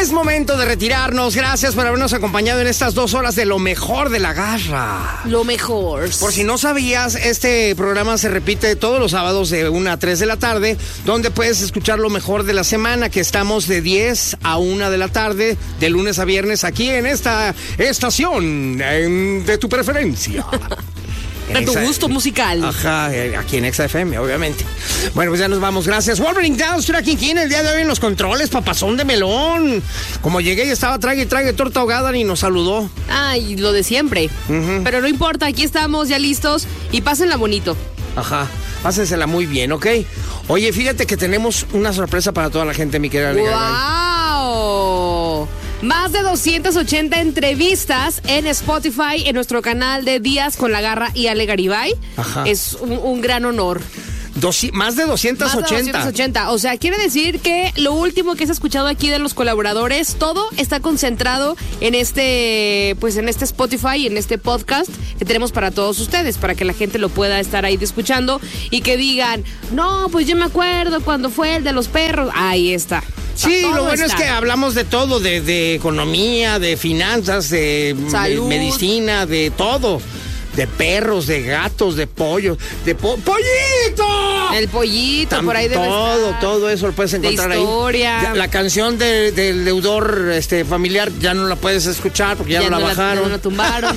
Es momento de retirarnos. Gracias por habernos acompañado en estas 2 horas de lo mejor de la garra. Lo mejor. Por si no sabías, este programa se repite todos los sábados de 1 a 3 de la tarde, donde puedes escuchar lo mejor de la semana, que estamos de 10 a 1 de la tarde, de lunes a viernes, aquí en esta estación de tu preferencia. De tu gusto musical. Ajá, aquí en Exa FM, obviamente. Bueno, pues ya nos vamos. Gracias. Wolverine Downs, Tracking King, el día de hoy en los controles, papazón de melón. Como llegué y estaba trague torta ahogada, ni nos saludó. Ay, lo de siempre. Pero no importa, aquí estamos ya listos y pásenla bonito. Ajá, pásensela muy bien, ¿ok? Oye, fíjate que tenemos una sorpresa para toda la gente, mi querida Alegaribay. ¡Wow! Más de 280 entrevistas en Spotify, en nuestro canal de Días con la Garra y Alegaribay. Ajá. Es un gran honor. Más de 280. Más de 280. O sea, quiere decir que lo último que se ha escuchado aquí de los colaboradores, todo está concentrado en este Spotify, en este podcast que tenemos para todos ustedes, para que la gente lo pueda estar ahí escuchando y que digan, no, pues yo me acuerdo cuando fue el de los perros. Ahí está. Sí, lo bueno es que hablamos de todo, de economía, de finanzas, de salud, medicina, de todo. De perros, de gatos, de pollos, de ¡Pollito! El pollito, por ahí debe estar. Todo eso lo puedes encontrar de historia. ahí. La canción del deudor familiar ya no la puedes escuchar porque ya no la bajaron. Ya no la tumbaron.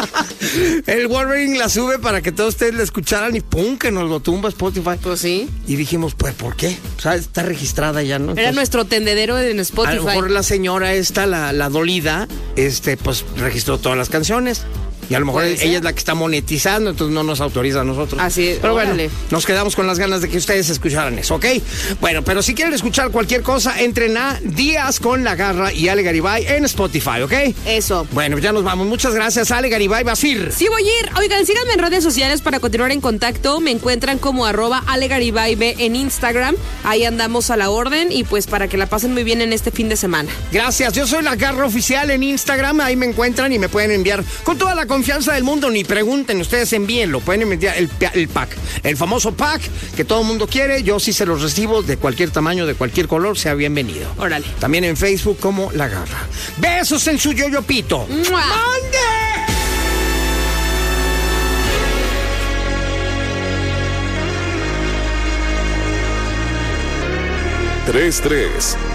El Wolverine la sube para que todos ustedes la escucharan y ¡pum! Que nos lo tumba Spotify. Pues sí. Y dijimos, pues, ¿por qué? O sea, está registrada ya, ¿no? Era nuestro tendedero en Spotify. A lo mejor la señora esta, la dolida, pues registró todas las canciones. Y a lo mejor ella es la que está monetizando, entonces no nos autoriza a nosotros. Así es. Pero bueno, nos quedamos con las ganas de que ustedes escucharan eso, ¿ok? Bueno, pero si quieren escuchar cualquier cosa, entren a Días con la Garra y Alegaribay en Spotify, ¿ok? Eso. Bueno, ya nos vamos. Muchas gracias, Alegaribay. ¿Vas a ir? Sí, voy a ir. Oigan, síganme en redes sociales para continuar en contacto. Me encuentran como @AleGaribayB en Instagram. Ahí andamos a la orden y pues para que la pasen muy bien en este fin de semana. Gracias. Yo soy la Garra Oficial en Instagram. Ahí me encuentran y me pueden enviar con toda la confianza del mundo, ni pregunten, ustedes envíenlo, pueden enviar el pack, el famoso pack que todo el mundo quiere, yo sí se los recibo de cualquier tamaño, de cualquier color, sea bienvenido. Órale. También en Facebook como La Garra. Besos en su yoyopito. ¡Mande! 3-3